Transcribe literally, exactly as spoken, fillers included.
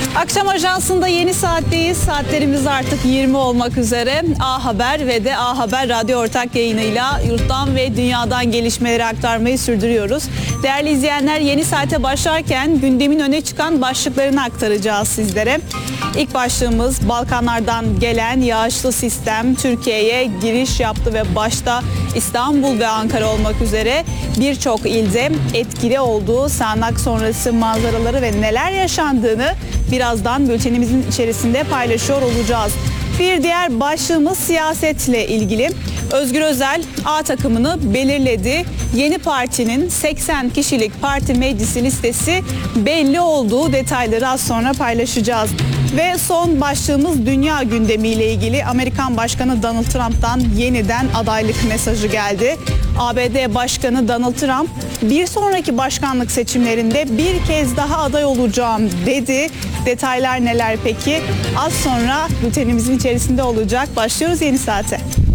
Akşam Ajansı'nda yeni saatteyiz. Saatlerimiz artık yirmi olmak üzere. A Haber ve de A Haber Radyo ortak yayınıyla yurttan ve dünyadan gelişmeleri aktarmayı sürdürüyoruz. Değerli izleyenler, yeni saate başlarken gündemin öne çıkan başlıklarını aktaracağız sizlere. İlk başlığımız Balkanlardan gelen yağışlı sistem Türkiye'ye giriş yaptı ve başta İstanbul ve Ankara olmak üzere birçok ilde etkili olduğu sağanak sonrası manzaraları ve neler yaşandığını birazdan bültenimizin içerisinde paylaşıyor olacağız. Bir diğer başlığımız siyasetle ilgili. Özgür Özel A takımını belirledi. Yeni partinin seksen kişilik parti meclisi listesi belli olduğu detayları az sonra paylaşacağız. Ve son başlığımız dünya gündemiyle ilgili. Amerikan Başkanı Donald Trump'tan yeniden adaylık mesajı geldi. A B D Başkanı Donald Trump bir sonraki başkanlık seçimlerinde bir kez daha aday olacağım dedi. Detaylar neler peki? Az sonra bültenimizin içerisinde olacak. Başlıyoruz yeni saate.